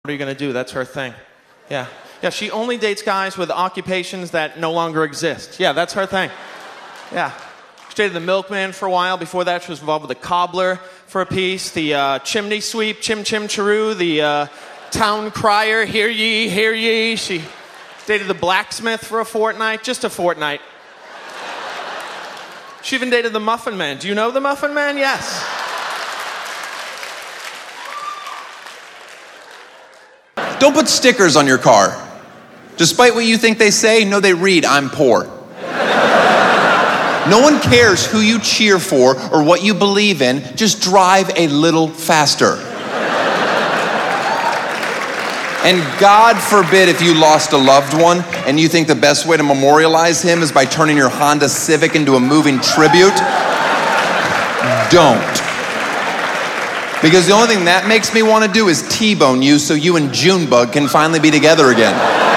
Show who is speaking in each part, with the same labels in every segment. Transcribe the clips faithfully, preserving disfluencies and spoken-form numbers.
Speaker 1: What are you going to do? That's her thing. Yeah. Yeah, she only dates guys with occupations that no longer exist. Yeah, that's her thing. Yeah. She dated the milkman for a while. Before that, she was involved with the cobbler for a piece, the uh, chimney sweep, chim chim chiroo, the uh, town crier, hear ye, hear ye. She dated the blacksmith for a fortnight, just a fortnight. She even dated the Muffin Man. Do you know the Muffin Man? Yes.
Speaker 2: Don't put stickers on your car. Despite what you think they say, no, they read, I'm poor. No one cares who you cheer for or what you believe in. Just drive a little faster. And God forbid if you lost a loved one and you think the best way to memorialize him is by turning your Honda Civic into a moving tribute. Don't. Because the only thing that makes me want to do is T-bone you so you and Junebug can finally be together again.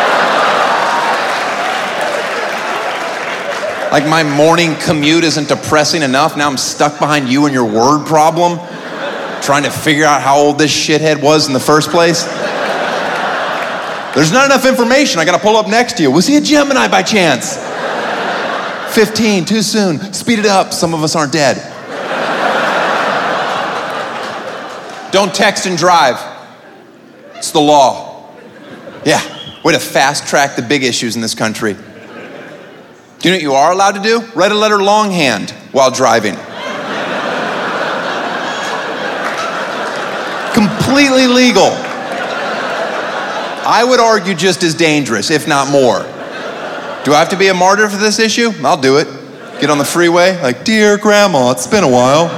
Speaker 2: Like my morning commute isn't depressing enough, now I'm stuck behind you and your word problem, trying to figure out how old this shithead was in the first place. There's not enough information, I gotta pull up next to you. Was he a Gemini by chance? fifteen, too soon, speed it up, some of us aren't dead. Don't text and drive. It's the law. Yeah, way to fast track the big issues in this country. Do you know what you are allowed to do? Write a letter longhand while driving. Completely legal. I would argue just as dangerous, if not more. Do I have to be a martyr for this issue? I'll do it. Get on the freeway, like, dear grandma, it's been a while.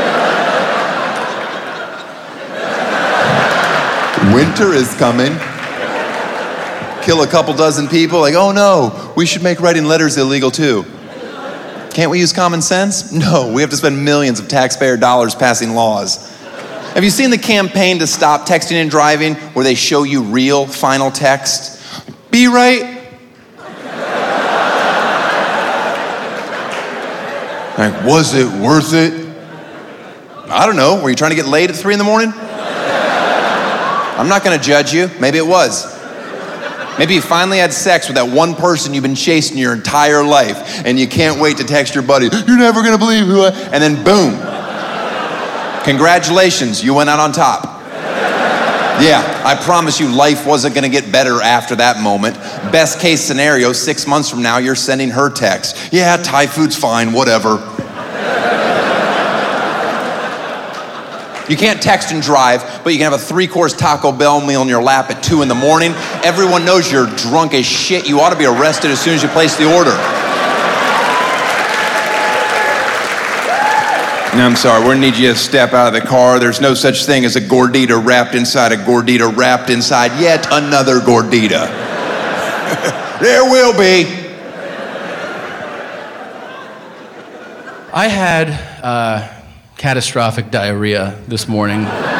Speaker 2: Winter is coming. Kill a couple dozen people, like, oh no, we should make writing letters illegal too. Can't we use common sense? No, we have to spend millions of taxpayer dollars passing laws. Have you seen the campaign to stop texting and driving where they show you real final text? Be right. Like, was it worth it? I don't know, were you trying to get laid at three in the morning? I'm not gonna judge you, maybe it was. Maybe you finally had sex with that one person you've been chasing your entire life and you can't wait to text your buddy, you're never gonna believe who I, and then boom. Congratulations, you went out on top. Yeah, I promise you life wasn't gonna get better after that moment. Best case scenario, six months from now, you're sending her text. Yeah, Thai food's fine, whatever. You can't text and drive, but you can have a three-course Taco Bell meal in your lap at two in the morning. Everyone knows you're drunk as shit. You ought to be arrested as soon as you place the order. No, I'm sorry, we're gonna need you to step out of the car. There's no such thing as a gordita wrapped inside a gordita wrapped inside yet another gordita. There will be.
Speaker 3: I had uh, catastrophic diarrhea this morning.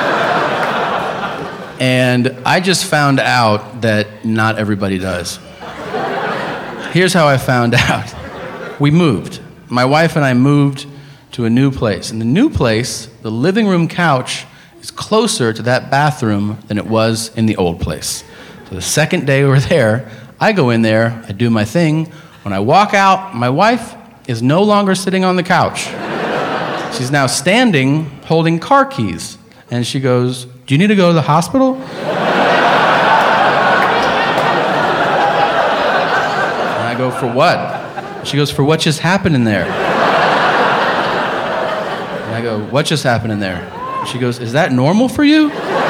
Speaker 3: And I just found out that not everybody does. Here's how I found out. We moved. My wife and I moved to a new place. In the new place, the living room couch is closer to that bathroom than it was in the old place. So the second day we're there, I go in there, I do my thing. When I walk out, my wife is no longer sitting on the couch. She's now standing, holding car keys. And she goes, do you need to go to the hospital? And I go, for what? She goes, for what just happened in there? And I go, what just happened in there? And she goes, is that normal for you?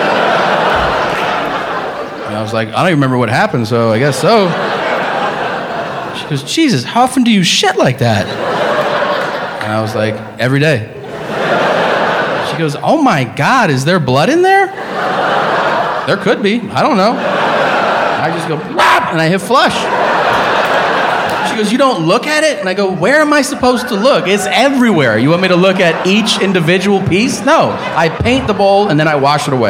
Speaker 3: And I was like, I don't even remember what happened, so I guess so. She goes, Jesus, how often do you shit like that? And I was like, every day. She goes, oh my God, is there blood in there? There could be, I don't know. I just go, whap, and I hit flush. She goes, you don't look at it? And I go, where am I supposed to look? It's everywhere. You want me to look at each individual piece? No, I paint the bowl and then I wash it away.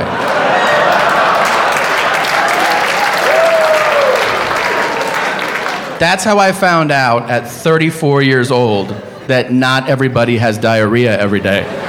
Speaker 3: That's how I found out at thirty-four years old that not everybody has diarrhea every day.